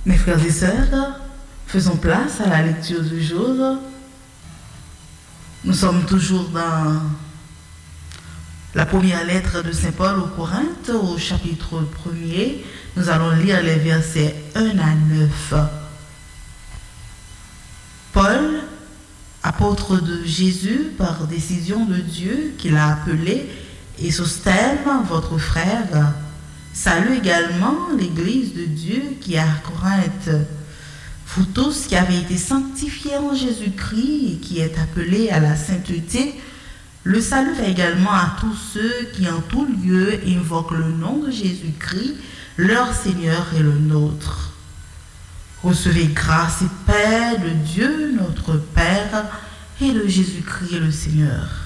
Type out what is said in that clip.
Mes frères et sœurs, faisons place à la lecture du jour. Nous sommes toujours dans la première lettre de Saint Paul aux Corinthes, au chapitre 1er. Nous allons lire les versets 1 à 9. Paul, apôtre de Jésus par décision de Dieu qui l'a appelé, et Sosthène, votre frère, salue également l'Église de Dieu qui est à Corinthe. Vous tous qui avez été sanctifiés en Jésus-Christ et qui êtes appelés à la sainteté, le salut va également à tous ceux qui en tout lieu invoquent le nom de Jésus-Christ, leur Seigneur et le nôtre. Recevez grâce et paix de Dieu notre Père et de Jésus-Christ le Seigneur.